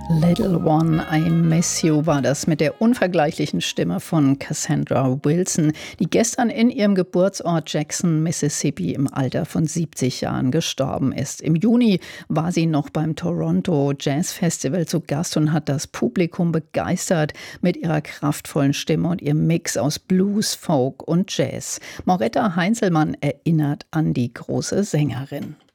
Little One, I Miss You war das mit der unvergleichlichen Stimme von Cassandra Wilson, die gestern in ihrem Geburtsort Jackson, Mississippi im Alter von 70 Jahren gestorben ist. Im Juni war sie noch beim Toronto Jazz Festival zu Gast und hat das Publikum begeistert mit ihrer kraftvollen Stimme und ihrem Mix aus Blues, Folk und Jazz. Mauretta Heinzelmann erinnert an die große Sängerin.